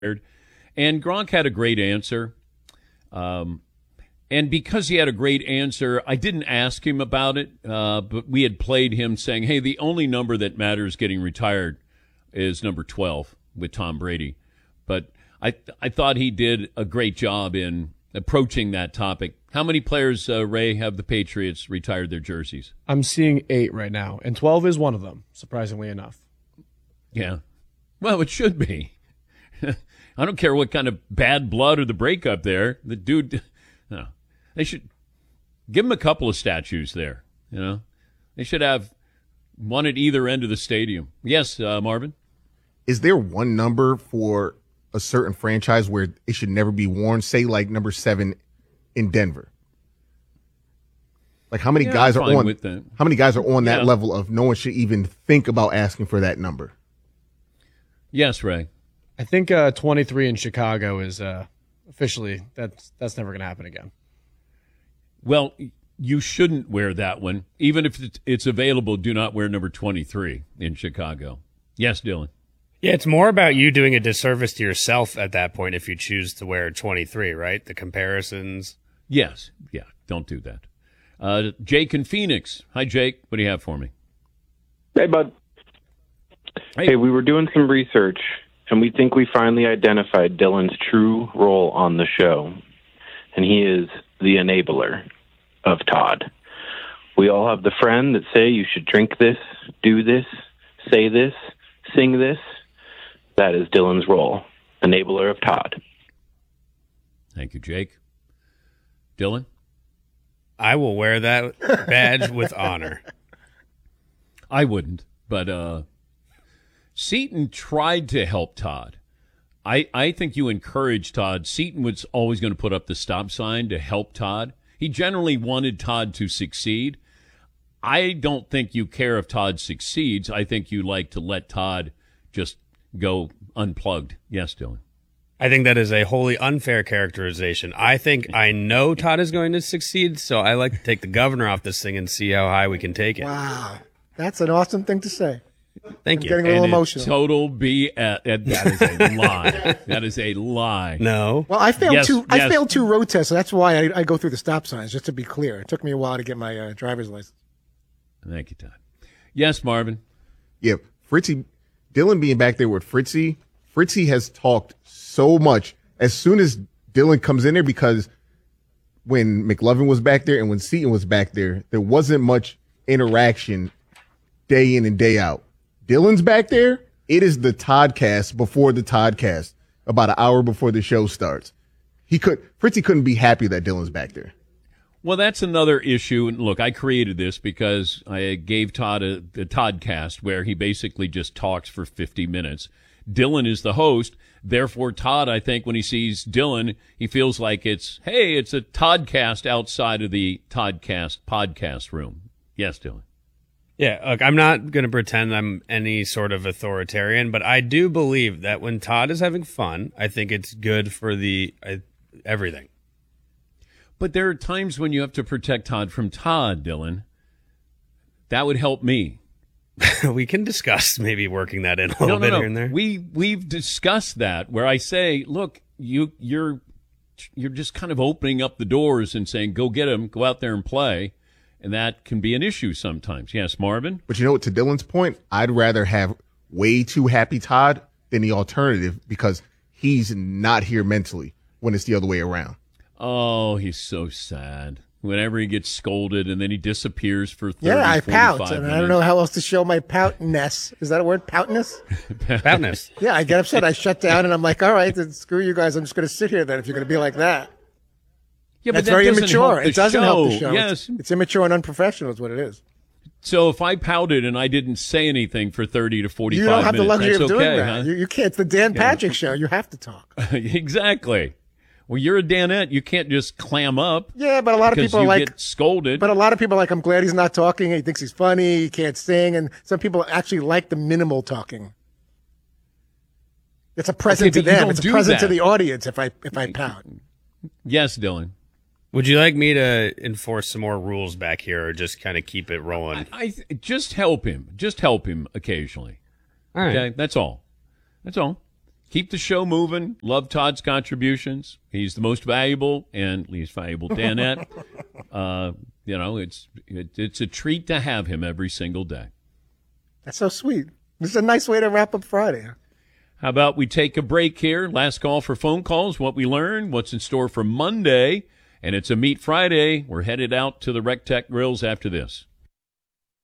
And Gronk had a great answer. And because he had a great answer, I didn't ask him about it, but we had played him saying, hey, the only number that matters getting retired is number 12 with Tom Brady. But I thought he did a great job in approaching that topic. How many players, Ray, have the Patriots retired their jerseys? I'm seeing 8 right now, and 12 is one of them, surprisingly enough. Yeah. Well, it should be. I don't care what kind of bad blood or the breakup there. The dude, no. They should give him a couple of statues there, you know. They should have one at either end of the stadium. Yes, Marvin? Is there one number for a certain franchise where it should never be worn? Say like number 7 in Denver. Like how many guys are on? How many guys are on that level of no one should even think about asking for that number? Yes, Ray. I think 23 in Chicago is officially that's never going to happen again. Well, you shouldn't wear that one. Even if it's available, do not wear number 23 in Chicago. Yes, Dylan. Yeah, it's more about you doing a disservice to yourself at that point if you choose to wear 23, right? The comparisons. Yes. Yeah, don't do that. Jake in Phoenix. Hi, Jake. What do you have for me? Hey, bud. Hey, we were doing some research, and we think we finally identified Dylan's true role on the show, and he is the enabler of Todd. We all have the friend that say you should drink this, do this, say this, sing this. That is Dylan's role, enabler of Todd. Thank you, Jake. Dylan? I will wear that badge with honor. I wouldn't, but Seton tried to help Todd. I think you encouraged Todd. Seton was always going to put up the stop sign to help Todd. He generally wanted Todd to succeed. I don't think you care if Todd succeeds. I think you like to let Todd just go unplugged. Yes, Dylan. I think that is a wholly unfair characterization. I think I know Todd is going to succeed, so I like to take the governor off this thing and see how high we can take it. Wow. That's an awesome thing to say. Thank you. Getting a little emotional. Total BS. That is a lie. That is a lie. No. Well, I failed I failed 2 road tests, so that's why I go through the stop signs, just to be clear. It took me a while to get my driver's license. Thank you, Todd. Yes, Marvin. Yeah, Fritzy, Dylan being back there with Fritzy has talked so much as soon as Dylan comes in there, because when McLovin was back there and when Seton was back there wasn't much interaction day in and day out. Dylan's back there. It is the Toddcast before the Toddcast, about an hour before the show starts. Fritzy couldn't be happy that Dylan's back there. Well, that's another issue. And look, I created this because I gave Todd a Toddcast where he basically just talks for 50 minutes. Dylan is the host. Therefore, Todd, I think when he sees Dylan, he feels like it's a Toddcast outside of the Toddcast podcast room. Yes, Dylan. Yeah, look, I'm not going to pretend I'm any sort of authoritarian, but I do believe that when Todd is having fun, I think it's good for everything. But there are times when you have to protect Todd from Todd, Dylan. That would help me. We can discuss maybe working that in a little bit here and there. We've discussed that where I say, look, you're just kind of opening up the doors and saying, go get him, go out there and play. And that can be an issue sometimes. Yes, Marvin? But you know what, to Dylan's point, I'd rather have way too happy Todd than the alternative, because he's not here mentally when it's the other way around. Oh, he's so sad. Whenever he gets scolded and then he disappears for 30, I 45 pout. And minutes. I don't know how else to show my poutness. Is that a word? Poutness? Poutness. Yeah, I get upset. I shut down and I'm like, all right, then screw you guys. I'm just going to sit here then if you're going to be like that. Yeah, That's but very doesn't immature. help the It doesn't help the show. Yes. It's immature and unprofessional is what it is. So if I pouted and I didn't say anything for 30 to 45 minutes, You don't have the luxury that's of doing okay, that. huh? You can't. It's the Dan Patrick show. You have to talk. Exactly. Well, you're a Danette. You can't just clam up. Yeah, but a lot of people are like, get scolded. But a lot of people are like, I'm glad he's not talking. He thinks he's funny. He can't sing. And some people actually like the minimal talking. It's a present to them. It's a present to the audience if I pout. Yes, Dylan. Would you like me to enforce some more rules back here, or just kind of keep it rolling? I just help him. Just help him occasionally. All right. Okay, that's all. That's all. keep the show moving. Love Todd's contributions. He's the most valuable and least valuable Danette. It's a treat to have him every single day. That's so sweet. This is a nice way to wrap up Friday. How about we take a break here? Last call for phone calls, what we learned, what's in store for Monday. And it's a Meat Friday. We're headed out to the Rec Tech Grills after this.